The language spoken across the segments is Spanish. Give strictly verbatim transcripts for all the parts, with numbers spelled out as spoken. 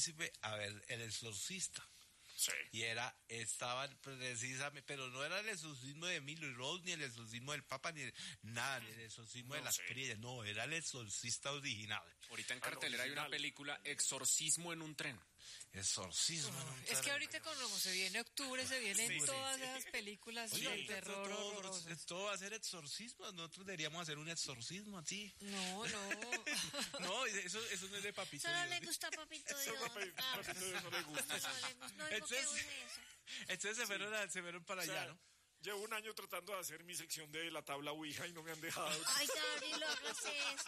Príncipe a ver El Exorcista. Sí. Y era, estaban precisamente, pero no era el exorcismo de Emily Rose, ni el exorcismo del Papa, ni el, nada, ni el exorcismo no, de las sí. primas, no, era el exorcista original. Ahorita en cartelera hay una película, Exorcismo en un tren. Exorcismo. Oh, en un es que tren. ahorita como se viene octubre, se vienen Sí, todas sí, sí. esas películas Oye, de ahorita terror todo, horrorosas. todo va a ser exorcismo, nosotros deberíamos hacer un exorcismo así. No, no. No, eso, eso no es de Papito Solo Dios. le gusta a Papito Eso Dios. a Papi- Papito Dios no le gusta. No, le gusta. No, Entonces- ¿por qué es eso? Entonces se fueron, a- se fueron para O sea, allá, ¿no? llevo un año tratando de hacer mi sección de la tabla Ouija y no me han dejado. Ay, Gabriel, no hagas eso.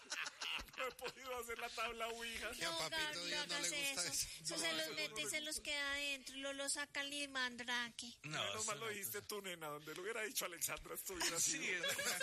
No he podido hacer la tabla Ouija. Y a No, Papito Gabriel, no Dios no hagas le gusta eso. eso. Eso No, se los eso mete no y le se los queda adentro y lo, lo saca el limandraque. No, Menos eso mal lo no, dijiste tú, nena. Donde lo hubiera dicho Alexandra estuviera así. Sí, es una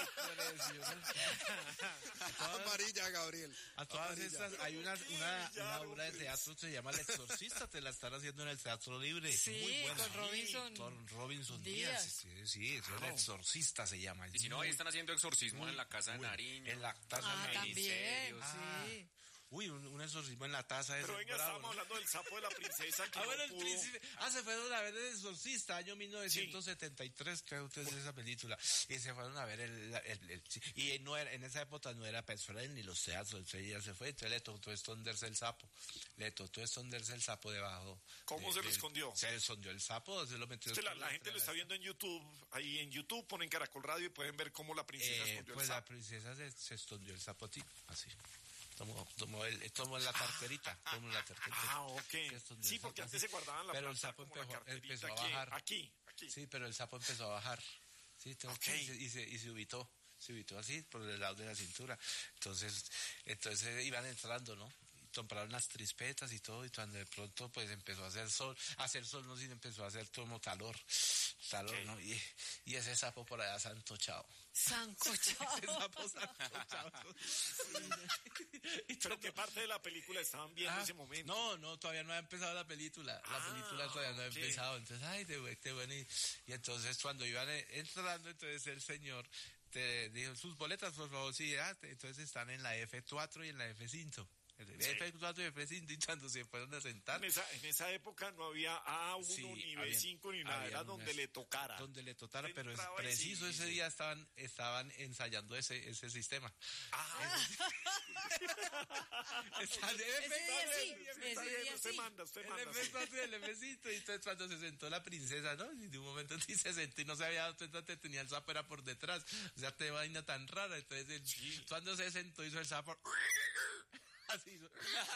cosa impresionante. Amarilla, Gabriel. A todas Amarilla. estas, hay una, una, una Villano, obra de pues. teatro que se llama El Exorcista, te la están haciendo en el Teatro Libre. Sí, muy buena. con Robinson Con Robinson Díaz. Díaz. Sí, sí, es El Exorcista se llama. Y si no, ahí están haciendo exorcismos en la casa de Uy, Nariño. en la taza Ah, de también, ministerios. sí. Uy, un, un exorcismo en la taza de Pero ese venga, bravo, estábamos ¿no? hablando del sapo de la princesa que Ah, no bueno, el pudo- príncipe. Ah, se fueron a ver El Exorcista, año mil novecientos setenta y tres, creo que es esa película. Y se fueron a ver el, el, el- y no era, en esa época no era Pet Friendly ni los teatros, entonces ya se fue, entonces le tocó esconderse el sapo. Le tocó esconderse el sapo debajo. ¿Cómo de- se lo del- escondió? Se le escondió el sapo, se lo metió. Es que la, la gente lo está viendo en YouTube. Ahí en YouTube ponen Caracol Radio y pueden ver cómo la princesa Eh, escondió pues el la sapo. princesa se, se escondió el sapo así, así. Tomó, tomó, el, tomó la carterita, tomó la carterita. Ah, ok. Se escondió Sí, el porque sapo antes así. se guardaban la Pero el plata sapo como la empezó, carterita empezó a aquí, bajar. Aquí, aquí. Sí, pero el sapo empezó a bajar. Sí, tengo Ok. que- y, se, y, se, y se ubicó. Se ubicó así, por el lado de la cintura. Entonces, entonces iban entrando, ¿no? Y compraron las trispetas y todo, y cuando de pronto pues empezó a hacer sol, a hacer sol no, sino empezó a hacer como calor, calor, Ok. ¿no? Y, y ese sapo por allá santochado. Sancochado. Ese sapo santochado. Y Pero ¿qué parte de la película estaban viendo Ah, ese momento? No, no, todavía no ha empezado la película. La Ah, película todavía no ha ok. empezado. Entonces, ay, de bueno, de bueno. Y, y entonces cuando iban eh, entrando, entonces el señor te dijo, sus boletas, por favor, sí, ah, te- entonces están en la F cuatro y en la F cinco. El Sí. F cuatro y F cinco, y cuando se fueron a sentar. En esa, en esa época no había A uno, Sí, ni habían- B cinco, ni nada. habían Era donde unas- le tocara. Donde le tocara, pero es Entraba y preciso sí, ese sí. día estaban, estaban ensayando ese, ese sistema. Ah, Están de Ese F día cuatro, sí, F ese está bien, día usted sí. manda, usted El manda. F cuatro y el F cinco, y entonces cuando se sentó la princesa, ¿no? Y de un momento sí se sentó y no se había dado cuenta que tenía el sapo era por detrás. O sea, te vaina tan rara. Entonces, el- Sí. cuando se sentó hizo el sapo. Así hizo.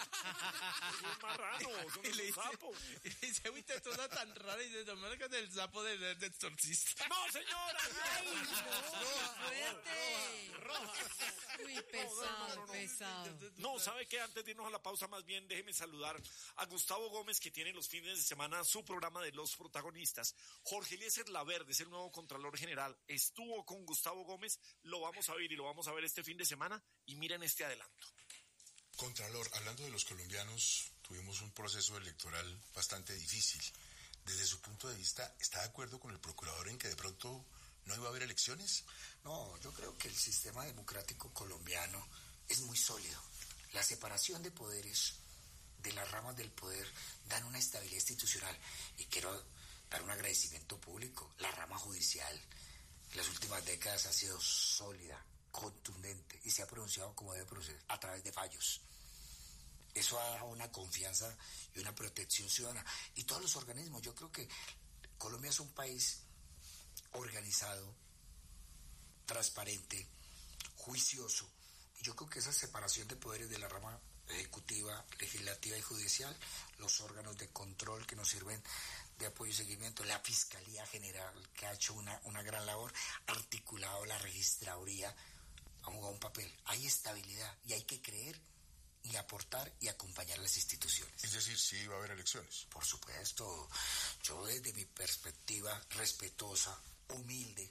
Es marrano, son Y le esos dice, sapos. y le dice, uy, te toda tan rara. Y dice, no me hagas del sapo de, de, de exorcista. ¡No, señora! ¡Ay, no! ¡Fuerte! Uy, pesado, pesado. No, ¿sabe qué? Antes de irnos a la pausa, más bien déjeme saludar a Gustavo Gómez, que tiene los fines de semana su programa de Los Protagonistas. Jorge Eliezer Laverde es el nuevo Contralor General. Estuvo con Gustavo Gómez, lo vamos a ver y lo vamos a ver este fin de semana. Y miren este adelanto. Contralor, hablando de los colombianos, tuvimos un proceso electoral bastante difícil. Desde su punto de vista, ¿está de acuerdo con el procurador en que de pronto no iba a haber elecciones? No, yo creo que el sistema democrático colombiano es muy sólido. La separación de poderes, de las ramas del poder, dan una estabilidad institucional. Y quiero dar un agradecimiento público. La rama judicial en las últimas décadas ha sido sólida, contundente, y se ha pronunciado como debe pronunciar, a través de fallos. Eso ha dado una confianza y una protección ciudadana. Y todos los organismos, yo creo que Colombia es un país organizado, transparente, juicioso. Y yo creo que esa separación de poderes de la rama ejecutiva, legislativa y judicial, los órganos de control que nos sirven de apoyo y seguimiento, la Fiscalía General, que ha hecho una, una gran labor, articulado la registraduría, ha jugado un papel. Hay estabilidad y hay que creer y aportar y acompañar a las instituciones. Es decir, sí va a haber elecciones. Por supuesto, yo desde mi perspectiva respetuosa, humilde,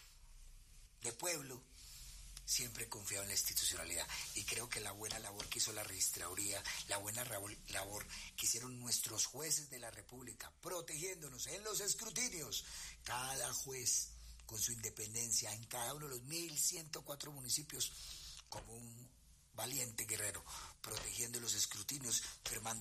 de pueblo, siempre he confiado en la institucionalidad y creo que la buena labor que hizo la registraduría, la buena labor que hicieron nuestros jueces de la República, protegiéndonos en los escrutinios, cada juez con su independencia en cada uno de los mil ciento cuatro municipios, como un valiente guerrero, protegiendo los escrutinios, firmando